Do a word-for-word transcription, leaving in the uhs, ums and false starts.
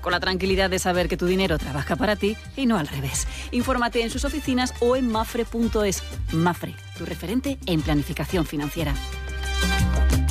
con la tranquilidad de saber que tu dinero trabaja para ti y no al revés. Infórmate en sus oficinas o en mafre punto es. Mafre, tu referente en planificación financiera.